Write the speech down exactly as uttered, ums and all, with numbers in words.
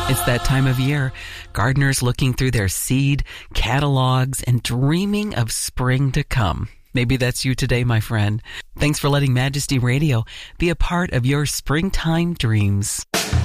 It's that time of year. Gardeners looking through their seed catalogs and dreaming of spring to come. Maybe that's you today, my friend. Thanks for letting Majesty Radio be a part of your springtime dreams.